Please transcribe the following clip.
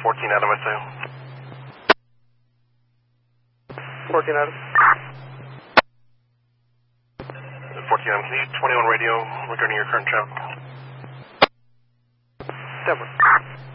14 Adam, I say. 14 Adam. 14 Adam, can you 21 radio regarding your current channel? 7.